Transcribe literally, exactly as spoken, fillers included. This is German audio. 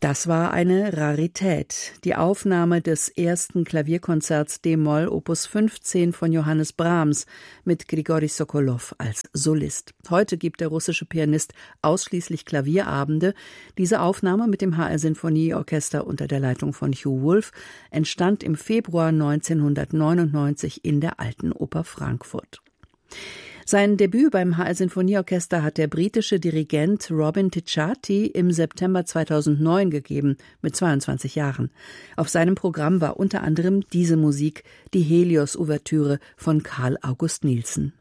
Das war eine Rarität. Die Aufnahme des ersten Klavierkonzerts d-Moll Opus fünfzehn von Johannes Brahms mit Grigori Sokolow als Solist. Heute gibt der russische Pianist ausschließlich Klavierabende. Diese Aufnahme mit dem H R Sinfonieorchester unter der Leitung von Hugh Wolf entstand im Februar neunzehnhundertneunundneunzig in der Alten Oper Frankfurt. Sein Debüt beim H R Sinfonieorchester hat der britische Dirigent Robin Ticciati im September zweitausendneun gegeben, mit zweiundzwanzig Jahren. Auf seinem Programm war unter anderem diese Musik, die Helios-Ouvertüre von Carl August Nielsen.